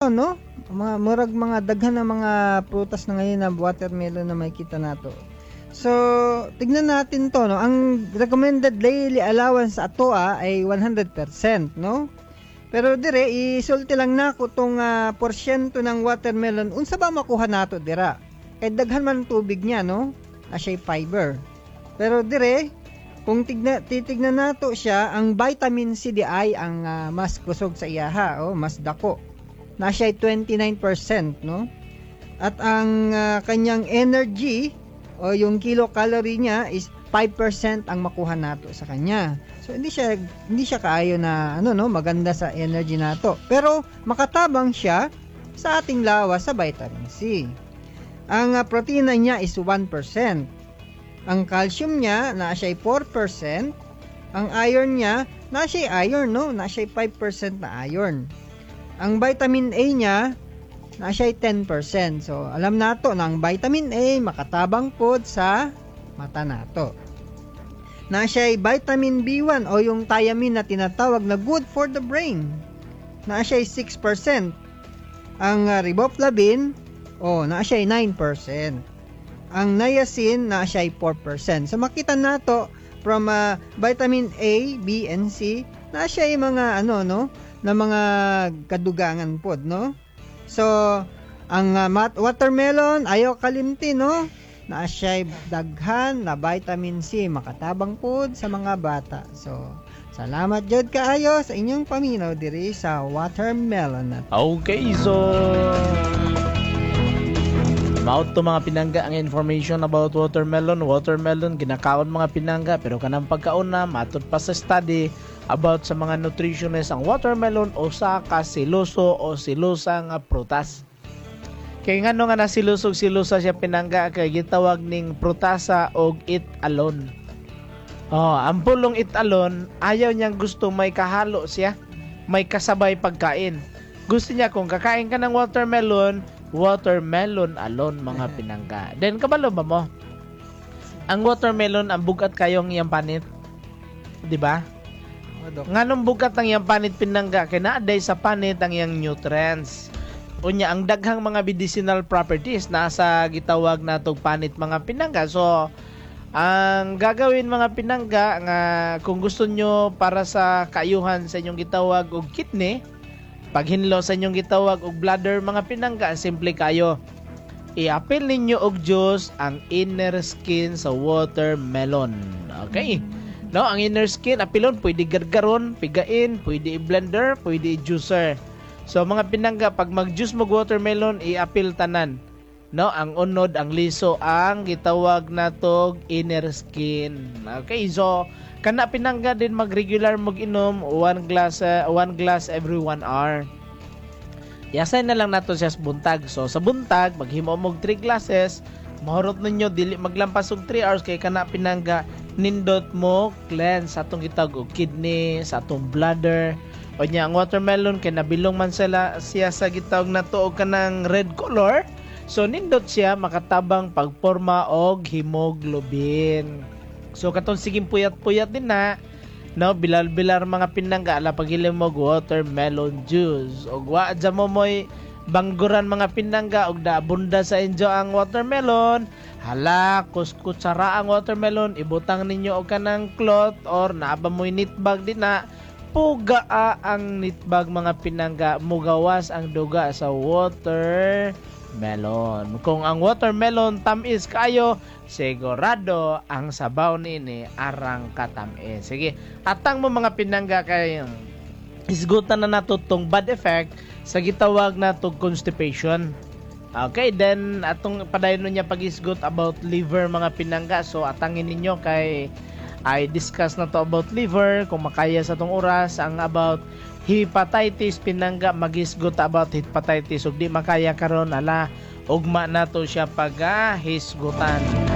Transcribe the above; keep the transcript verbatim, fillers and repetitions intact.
watermelon, no? Mga murag mga daghan na mga prutas na ngayon na watermelon na makita nato. So, tignan natin to, no? Ang recommended daily allowance sa ato ah, ay one hundred percent, no? Pero dire isulti lang nako tong uh, porsyento ng watermelon unsa ba makuha nato dira? Kay daghan man tubig niya, no? Na siya fiber. Pero dire kung tigna, titignan nato siya, ang vitamin C di ay ang uh, mas kusog sa iyaha, oh, mas dako. Na siya twenty-nine percent, no? At ang uh, kanyang energy o yung kilocalorie niya is five percent ang makuha nato sa kanya. So hindi siya hindi siya kaayo na ano no, maganda sa energy nato. Pero makatabang siya sa ating lawas sa vitamin C. Ang uh, protina niya is one percent. Ang calcium niya na siya four percent. Ang iron niya na siya iron, no? Na siya five percent na iron. Ang vitamin A niya na siya ten percent. So alam nato na ang vitamin A makatabang pod sa mata nato. Na siya vitamin B one o yung thiamine na tinatawag na good for the brain. Na siya six percent. Ang uh, riboflavin o na siya nine percent. Ang niacin na siya four percent. So makita nato from uh, vitamin A, B, and C na siya mga ano no na mga kadugangan pod no. So ang uh, watermelon ayo kalimti no na siya daghan na vitamin C makatabang pod sa mga bata. So salamat jud kaayo sa inyong paminaw diri sa watermelon natin. Okay, so about to mga pinangga ang information about watermelon. Watermelon ginakaon mga pinangga pero kanang pagkaon na matod pa sa study about sa mga nutritionist ang watermelon o sa kasiloso o silosa nga prutas. Kay ngano nga nasilusog-silusa siya pinangga kay gitawag ning prutasa og eat alone. Oh, ang pulong eat alone ayaw niyang gusto may kahalo siya, may kasabay pagkain. Gusto niya kung kakain ka ng watermelon, watermelon alone mga pinangga. Then kabalo ba mo? Ang watermelon ang bugat kayong iyang panit. 'Di ba? Nganong bugat ang iyang panit pinangga kay naaday sa panit ang iyang nutrients. Unya ang daghang mga medicinal properties nasa gitawag natog panit mga pinangga. So ang gagawin mga pinangga nga kung gusto nyo para sa kaayuhan sa inyong gitawag og kidney, paghinlo sa inyong gitawag og bladder mga pinangga, simple kayo. I-apil ninyo og juice ang inner skin sa watermelon. Okay? No, ang inner skin apilon pwede gargaron, pigain, pwede i-blender, pwede i-juicer. So mga pinangga pag mag-juice mo watermelon i-apil tanan. No, ang unod ang liso ang gitawag natog inner skin. Okay, so kana pinangga din mag-regular mag-inom one glass uh, one glass every one hour. Yasay na lang nato siya sa buntag. So sa buntag maghimo mo og three glasses, mahurot ninyo dili maglampas og three hours kay kana pinangga nindot mo cleanse sa atong gitawag og kidney, sa atong bladder. O niya, ang watermelon kay nabilong man sila siya sa gitawag na to og kanang red color. So nindot siya makatabang pagporma og hemoglobin. So katong siging puyat-puyat din na, no, bilal-bilar mga pinangga ala pagilim mo watermelon juice. Og wa adya mo moy bangguran mga pinangga og daabunda sa inyo ang watermelon. Hala, kuskutsara ang watermelon, ibutang ninyo og kanang cloth or naaba moy nitbag din na. Pugaa ang nitbag mga pinangga, mugawas ang duga sa watermelon. Kung ang watermelon tamis kayo, sigurado ang sabaw nini arang katamis. Sige, atang mo mga pinangga kayo. Isgutan na nato tong bad effect sa gitawag natong constipation. Okay, then atong padayon niya pag-isgot about liver mga pinangga. So atangin ninyo kay I discuss na to about liver, kung makaya sa tong oras, ang about hepatitis pinangga magisgot about hepatitis ug di makaya karon ala ugma nato siya pagahisgutan.